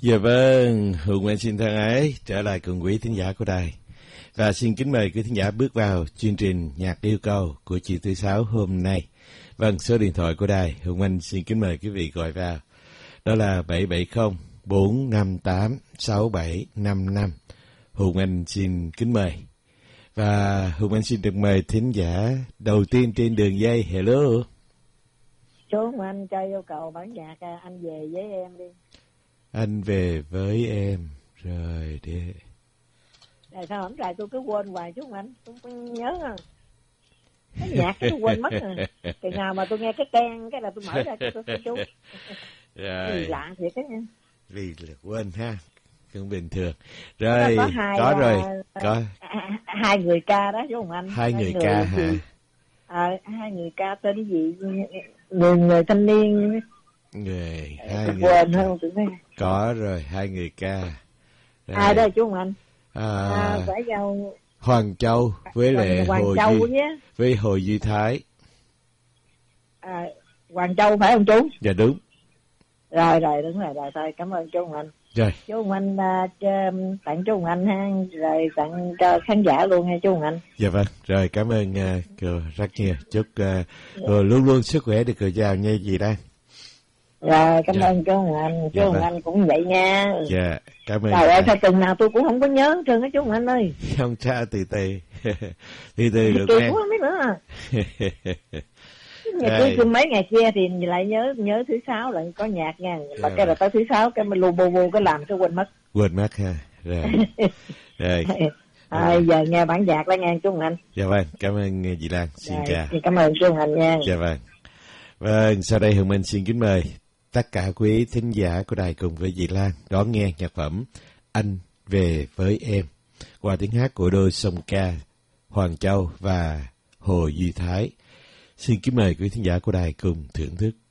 Dạ vâng, Hùng Anh xin thân ái trở lại cùng quý thính giả của đài. Và xin kính mời quý thính giả bước vào chương trình Nhạc Yêu Cầu của chiều thứ Sáu hôm nay. Vâng, số điện thoại của đài, Hùng Anh xin kính mời quý vị gọi vào. Đó là 770-458-6755. Hùng Anh xin kính mời. Và Hùng Anh xin được mời thính giả đầu tiên trên đường dây. Hello. Chú Hùng Anh cho yêu cầu bản nhạc Anh Về Với Em đi. Anh về với em. Rồi đi. Tại sao không lại tôi cứ quên hoài chú Hùng Anh. Tôi không nhớ à. Cái nhạc tôi quên mất rồi. Từ nào mà tôi nghe cái keng cái là tôi mở ra cho tôi chú. Rồi. Gì lạ thiệt đó nha. Vì là quên ha. Cũng bình thường. Rồi, có rồi. Có. Hai người ca đó chú Hùng Anh. Hai người ca hả? Hai người ca tên gì? Người thanh niên. Hai người quên hơn tụi này. Có rồi, hai người ca. Rồi. Ai đây chú Hùng Anh? Phải Hoàng Châu với lại Hồ Duy Thái. Hoàng Châu phải không chú? Dạ đúng. Rồi đúng rồi thôi, cảm ơn chú Hùng Anh. Rồi. Chú Hùng Anh tặng chú Hùng Anh ha, rồi tặng cho khán giả luôn ha chú Hùng Anh. Dạ vâng, rồi cảm ơn cô rất nhiều. Chúc luôn luôn sức khỏe được cờ chào nha dì Lan. Rồi cảm ơn chú Hùng Anh, chú Hùng Anh cũng vậy nha. Dạ, cảm ơn. Trời ơi, sao tuần nào tôi cũng không có nhớ hết trơn á chú Hùng Anh ơi. Không sao, từ được tôi nghe. cũng không biết nữa à. Tôi mấy ngày kia thì lại nhớ thứ Sáu lại có nhạc nha, mà cái là tới thứ Sáu cái mình lù bù cái làm cái quên mất ha. Rồi. Rồi. Giờ nghe bản nhạc đó nghe chú Hùng Anh. Dạ vâng, cảm ơn dì Lan. Xin chào. Cảm ơn chú Hùng Anh nha. Dạ vâng. Vâng, sau đây Hùng Anh xin kính mời tất cả quý thính giả của đài cùng với dì Lan đón nghe nhạc phẩm Anh Về Với Em qua tiếng hát của đôi song ca Hoàng Châu và Hồ Duy Thái. Xin kính mời quý thính giả của đài cùng thưởng thức.